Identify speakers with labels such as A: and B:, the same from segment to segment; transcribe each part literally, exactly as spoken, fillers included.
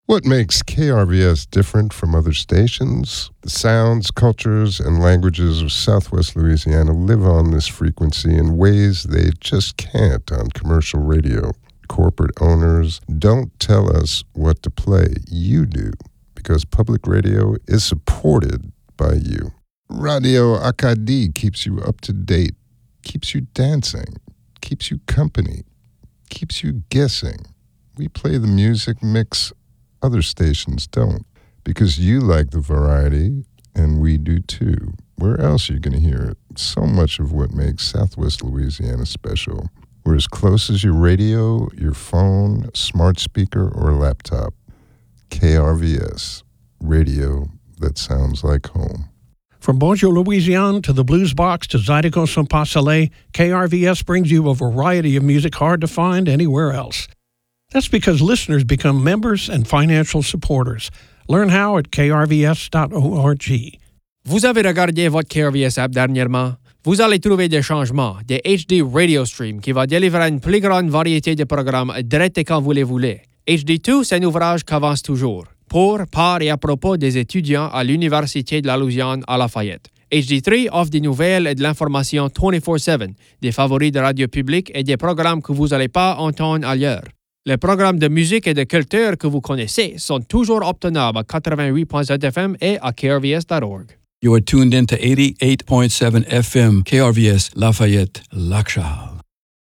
A: What makes K R V S different from other stations? The sounds, cultures, and languages of Southwest Louisiana live on this frequency in ways they just can't on commercial radio. Corporate owners don't tell us what to play. You do, because public radio is supported by you. Radio Acadie keeps you up to date, keeps you dancing, keeps you company, keeps you guessing. We play the music mix other stations don't, because you like the variety, and we do too. Where else are you going to hear it? So much of what makes Southwest Louisiana special. We're as close as your radio, your phone, smart speaker, or laptop. K R V S, radio that sounds like home.
B: From Bonjour Louisiane to the Blues Box to Zydeco Saint Passelet, K R V S brings you a variety of music hard to find anywhere else. That's because listeners become members and financial supporters. Learn how at k r v s dot org.
C: Vous avez regardé votre K R V S app dernièrement? Vous allez trouver des changements, des H D Radio Stream qui va délivrer une plus grande variété de programmes direct et quand vous les voulez. H D deux, c'est un ouvrage qui avance toujours, pour, par et à propos des étudiants à l'Université de la Louisiane à Lafayette. H D trois offre des nouvelles et de l'information vingt-quatre sept, des favoris de radio publique et des programmes que vous n'allez pas entendre ailleurs. Les programmes de musique et de culture que vous connaissez sont toujours obtenables à quatre-vingt-huit point sept F M et à k r v s dot org.
D: You are tuned in to eighty-eight point seven F M, K R V S, Lafayette, Lac-Charles.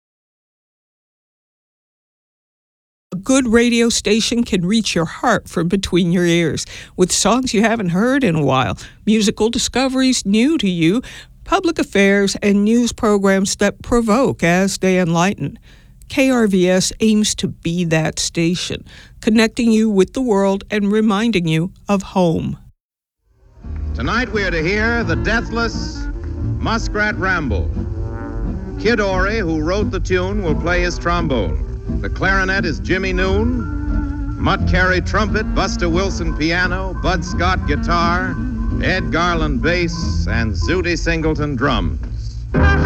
E: A good radio station can reach your heart from between your ears with songs you haven't heard in a while, musical discoveries new to you, public affairs, and news programs that provoke as they enlighten. K R V S aims to be that station, connecting you with the world and reminding you of home.
F: Tonight we are to hear the deathless Muskrat Ramble. Kid Ory, who wrote the tune, will play his trombone. The clarinet is Jimmy Noon, Mutt Carey trumpet, Buster Wilson piano, Bud Scott guitar, Ed Garland bass, and Zooty Singleton drums.